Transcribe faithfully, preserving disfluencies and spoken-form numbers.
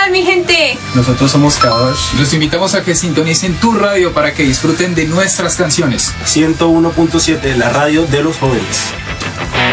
tal, mi gente? Nosotros somos Kadosh. Los invitamos a que sintonicen tu radio para que disfruten de nuestras canciones. ciento uno punto siete, la radio de los jóvenes.